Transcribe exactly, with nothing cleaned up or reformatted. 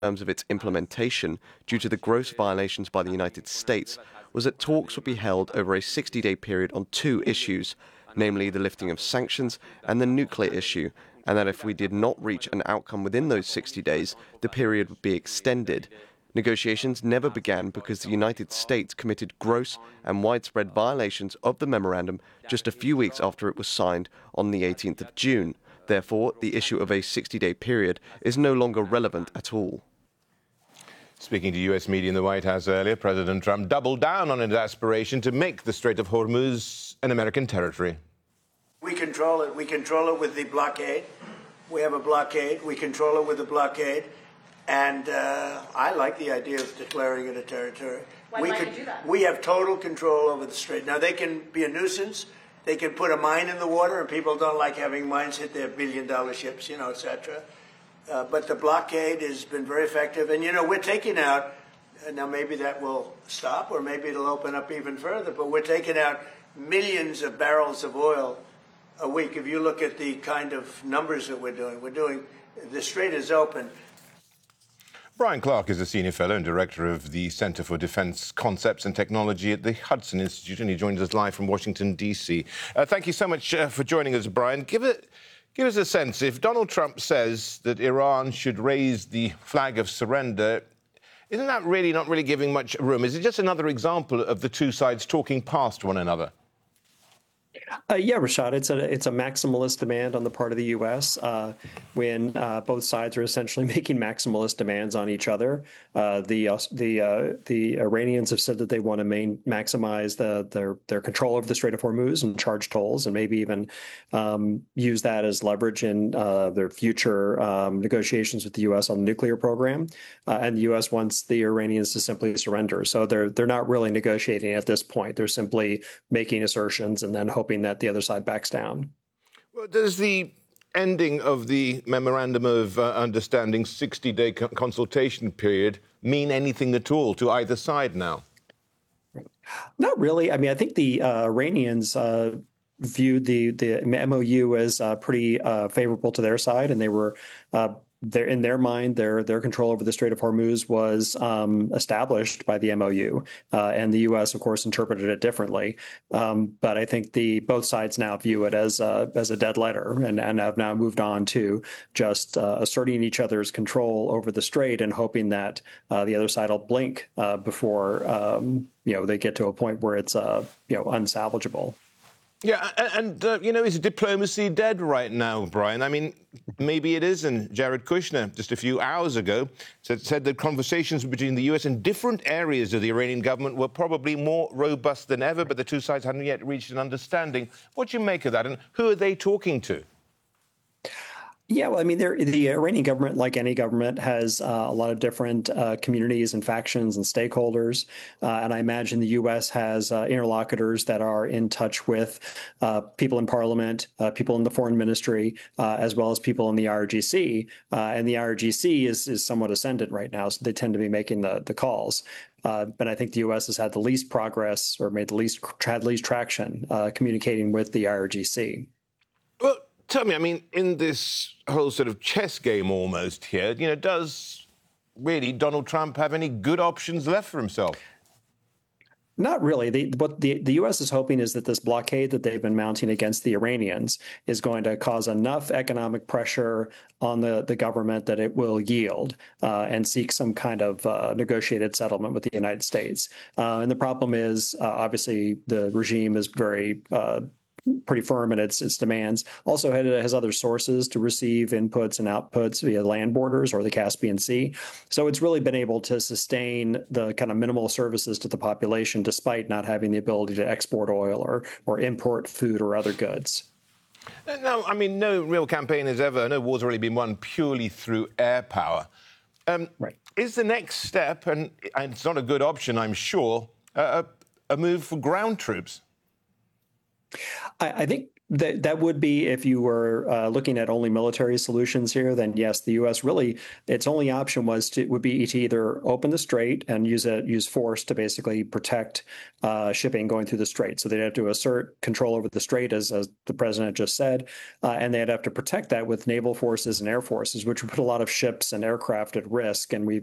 terms of its implementation due to the gross violations by the United States was that talks would be held over a sixty-day period on two issues, namely the lifting of sanctions and the nuclear issue, and that if we did not reach an outcome within those sixty days, the period would be extended. Negotiations never began because the United States committed gross and widespread violations of the memorandum just a few weeks after it was signed on the eighteenth of June. Therefore, the issue of a sixty-day period is no longer relevant at all. Speaking to U S media in the White House earlier, President Trump doubled down on his aspiration to make the Strait of Hormuz an American territory. We control it. We control it with the blockade. We have a blockade. We control it with the blockade. And uh, I like the idea of declaring it a territory. Why we would could, you do that? We have total control over the strait. Now, they can be a nuisance. They can put a mine in the water, and people don't like having mines hit their billion-dollar ships, you know, et cetera. Uh, but the blockade has been very effective. And, you know, we're taking out, uh, now maybe that will stop, or maybe it'll open up even further, but we're taking out millions of barrels of oil a week. If you look at the kind of numbers that we're doing, we're doing, the strait is open. Brian Clark is a senior fellow and director of the Center for Defense Concepts and Technology at the Hudson Institute, and he joins us live from Washington, D C. Uh, thank you so much uh, for joining us, Brian. Give it, give us a sense. If Donald Trump says that Iran should raise the flag of surrender, isn't that really not really giving much room? Is it just another example of the two sides talking past one another? Uh, yeah, Rashad, it's a it's a maximalist demand on the part of the U S uh, when uh, both sides are essentially making maximalist demands on each other. Uh, the uh, the uh, the Iranians have said that they want to main, maximize the, their their control over the Strait of Hormuz and charge tolls, and maybe even um, use that as leverage in uh, their future um, negotiations with the U S on the nuclear program. Uh, and the U S wants the Iranians to simply surrender. So they're they're not really negotiating at this point. They're simply making assertions and then hoping that the other side backs down. Well, does the ending of the Memorandum of uh, Understanding sixty-day co- consultation period mean anything at all to either side now? Not really. I mean, I think the uh, Iranians uh, viewed the, the M O U as uh, pretty uh, favorable to their side, and they were uh, Their, in their mind, their their control over the Strait of Hormuz was um, established by the M O U, uh, and the U S, of course, interpreted it differently. Um, but I think the both sides now view it as a, as a dead letter, and, and have now moved on to just uh, asserting each other's control over the strait and hoping that uh, the other side will blink uh, before um, you know they get to a point where it's uh, you know unsalvageable. Yeah, and, uh, you know, is diplomacy dead right now, Brian? I mean, maybe it isn't. Jared Kushner, just a few hours ago, said, said that conversations between the U S and different areas of the Iranian government were probably more robust than ever, but the two sides hadn't yet reached an understanding. What do you make of that, and who are they talking to? Yeah, well, I mean, the Iranian government, like any government, has uh, a lot of different uh, communities and factions and stakeholders. Uh, and I imagine the U S has uh, interlocutors that are in touch with uh, people in parliament, uh, people in the foreign ministry, uh, as well as people in the I R G C. Uh, and the I R G C is, is somewhat ascendant right now, so they tend to be making the, the calls. Uh, but I think the U S has had the least progress or made the least, had least traction uh, communicating with the I R G C. Well, tell me, I mean, in this whole sort of chess game almost here, you know, does really Donald Trump have any good options left for himself? Not really. The, what the, the U S is hoping is that this blockade that they've been mounting against the Iranians is going to cause enough economic pressure on the, the government that it will yield uh, and seek some kind of uh, negotiated settlement with the United States. Uh, and the problem is, uh, obviously, the regime is very uh, pretty firm in its its demands. Also, it has other sources to receive inputs and outputs via land borders or the Caspian Sea. So it's really been able to sustain the kind of minimal services to the population despite not having the ability to export oil or or import food or other goods. No, I mean, no real campaign has ever, no war's really been won purely through air power. Um, right. Is the next step, and, and it's not a good option, I'm sure, uh, a, a move for ground troops? I, I think That that would be if you were uh, looking at only military solutions here. Then yes, the U S really its only option was to would be to either open the strait and use a use force to basically protect uh, shipping going through the strait. So they'd have to assert control over the strait, as, as the president just said, uh, and they'd have to protect that with naval forces and air forces, which would put a lot of ships and aircraft at risk. And we